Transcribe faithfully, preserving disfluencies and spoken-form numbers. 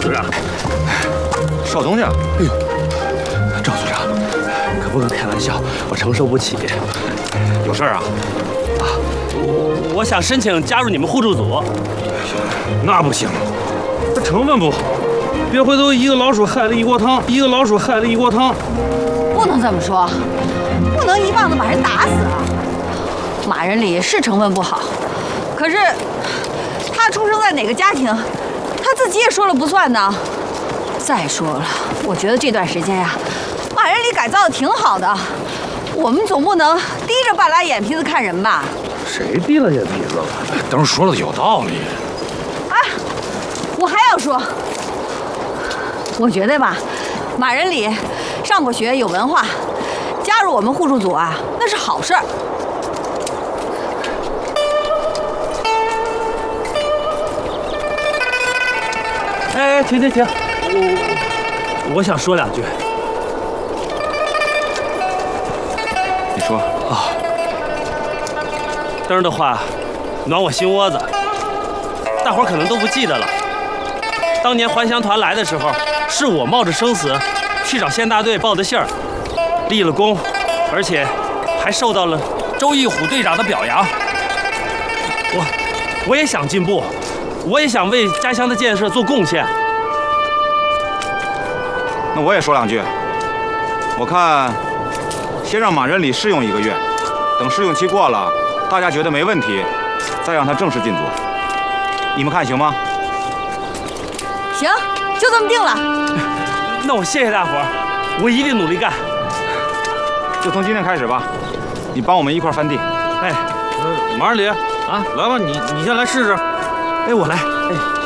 组长， 少东家， 哎呦，赵组长，可不能开玩笑，我承受不起。 有事儿啊？ 啊，我我想申请加入你们互助组。 那不行， 这成分不好，别回头一个老鼠害了一锅汤，一个老鼠害了一锅汤。 不能这么说，不能一棒子把人打死啊！马仁礼是成分不好，可是他出生在哪个家庭，他自己也说了不算呢。再说了，我觉得这段时间呀、啊，马仁礼改造的挺好的，我们总不能低着半拉眼皮子看人吧？ 谁低了眼皮子了？ 灯说的有道理。 啊，我还要说，我觉得吧，马仁礼上过学，有文化，加入我们互助组啊，那是好事儿。 哎，停停停，我我想说两句。 你说啊，灯儿的话暖我心窝子。大伙儿可能都不记得了，当年还乡团来的时候，是我冒着生死去找县大队报的信儿，立了功，而且还受到了周义虎队长的表扬。我我也想进步，我也想为家乡的建设做贡献。 那我也说两句。我看先让马仁礼试用一个月，等试用期过了，大家觉得没问题，再让他正式进组。你们看行吗？ 行，就这么定了。 那我谢谢大伙儿，我一定努力干。 就从今天开始吧，你帮我们一块儿翻地。 哎， 呃，马仁礼啊，来吧，你你先来试试。 哎，我来。哎。